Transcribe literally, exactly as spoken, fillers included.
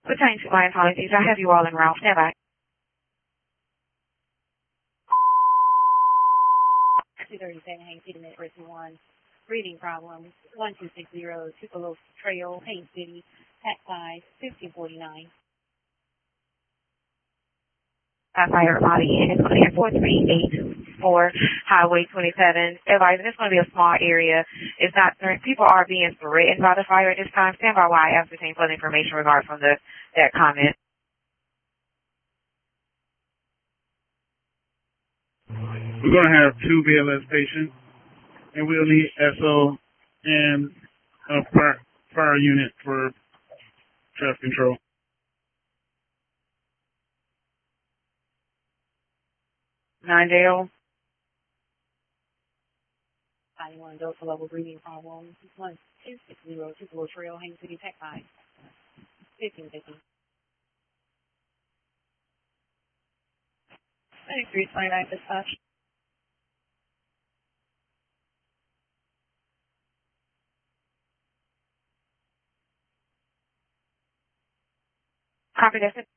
Pertaining to my apologies, I have you all en route. Stand by. two thirty-seven Haines City, Metro one. Reading problem, one two six zero, Tupelo Trail, Haines City, pack size, fifteen forty-nine. Uh, fire lobby, and it's going to be at four three eight four Highway twenty-seven. Advise, it's going to be a small area. It's not, people are being threatened by the fire at this time. Stand by while I ascertain further information regarding from the, that comment. We're going to have two B L S patients, and we'll need S O and a fire, fire unit for traffic control. Nine Dale. ninety-one Delta level breathing problem, one two six zero, Tupelo Trail, Haines City, pack size, fifteen fifty. ninety-three twenty-nine dispatch. Copy this.